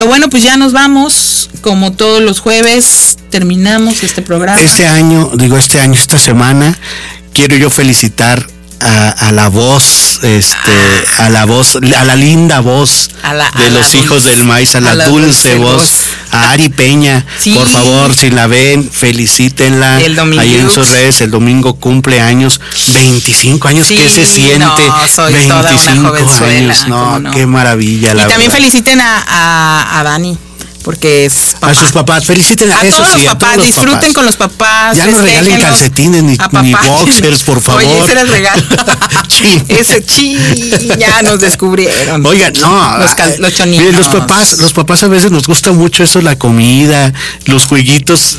Bueno, pues ya nos vamos, como todos los jueves, terminamos este programa. Esta semana, quiero yo felicitar a la voz, a la linda voz de los hijos del maíz, a la dulce voz, a Ari Peña. Sí. Por favor, si la ven, felicítenla. Ahí en sus redes, el domingo cumple años, 25 años, sí, ¿qué se siente? No, soy 25 toda una jovenzuela, años, no, qué maravilla. Y también feliciten a Dani, porque es papá. A sus papás, feliciten a eso, todos sí, los papás, disfruten papás. Con los papás. Ya no regalen calcetines ni boxers, por favor. Oye, ese era el regalo. Ese ya nos descubrieron. Oigan, no, los choninos. Los papás a veces nos gusta mucho eso, la comida, los jueguitos,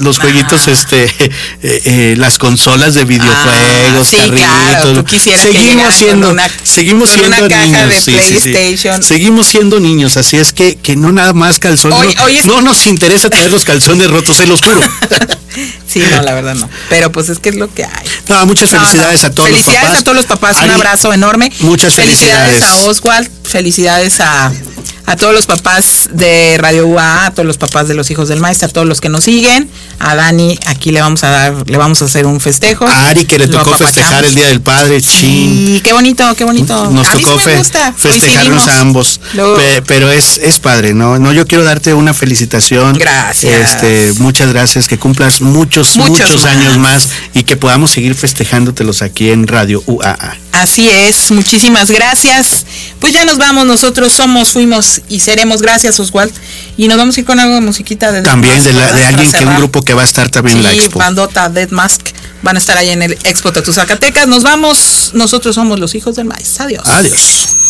las consolas de videojuegos, sí, claro, tú quisieras seguimos siendo una caja niños, de PlayStation. Sí. Seguimos siendo niños, así es que no nada más calzones. No nos interesa tener los calzones rotos, se los juro. Sí, no, la verdad no. Pero pues es que es lo que hay. No, muchas felicidades a todos los papás. Felicidades a todos los papás, un abrazo enorme. Muchas felicidades. Felicidades a Oswald, felicidades a todos los papás de Radio UA, a todos los papás de los hijos del maíz, a todos los que nos siguen. A Dani, aquí le vamos a hacer un festejo. A Ari, que le tocó festejar el Día del Padre. Sí, qué bonito. Nos tocó festejarnos a ambos. Pero es padre, ¿no? Yo quiero darte una felicitación. Gracias. Muchas gracias, que cumplas muchos años más y que podamos seguir festejándotelos aquí en Radio UAA. Así es, muchísimas gracias. Pues ya nos vamos, nosotros fuimos y seremos. Gracias, Oswald. Y nos vamos a ir con algo de musiquita de también de alguien, que un grupo que va a estar también en la Expo. Bandota, Dead Mask, van a estar ahí en el Expo Tatu Zacatecas. Nos vamos, nosotros somos los hijos del maíz. Adiós.